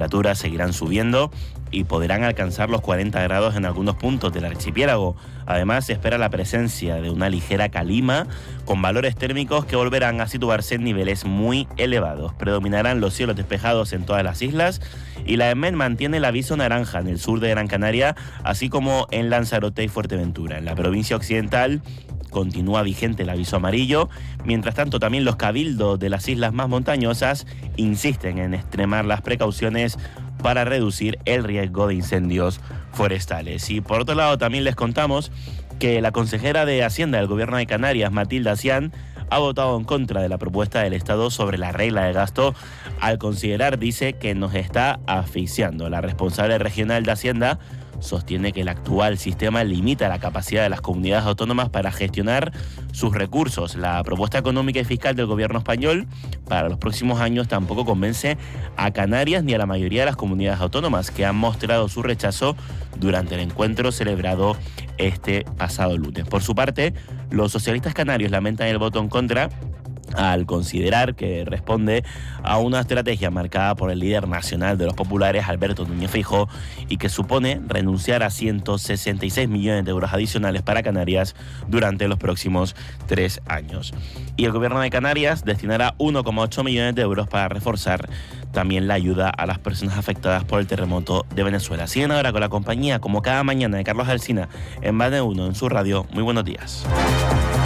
temperaturas seguirán subiendo y podrán alcanzar los 40 grados en algunos puntos del archipiélago. Además, se espera la presencia de una ligera calima con valores térmicos que volverán a situarse en niveles muy elevados. Predominarán los cielos despejados en todas las islas y la EMET mantiene el aviso naranja en el sur de Gran Canaria, así como en Lanzarote y Fuerteventura. En la provincia occidental continúa vigente el aviso amarillo. Mientras tanto, también los cabildos de las islas más montañosas insisten en extremar las precauciones para reducir el riesgo de incendios forestales. Y por otro lado, también les contamos que la consejera de Hacienda del Gobierno de Canarias, Matilda Cian, ha votado en contra de la propuesta del Estado sobre la regla de gasto al considerar, dice, que nos está asfixiando. La responsable regional de Hacienda sostiene que el actual sistema limita la capacidad de las comunidades autónomas para gestionar sus recursos. La propuesta económica y fiscal del gobierno español para los próximos años tampoco convence a Canarias ni a la mayoría de las comunidades autónomas, que han mostrado su rechazo durante el encuentro celebrado este pasado lunes. Por su parte, los socialistas canarios lamentan el voto en contra al considerar que responde a una estrategia marcada por el líder nacional de los populares, Alberto Núñez Feijóo, y que supone renunciar a 166 millones de euros adicionales para Canarias durante los próximos 3 años. Y el gobierno de Canarias destinará 1,8 millones de euros para reforzar también la ayuda a las personas afectadas por el terremoto de Venezuela. Siguen ahora con la compañía, como cada mañana, de Carlos Alsina en Más de Uno en su radio. Muy buenos días.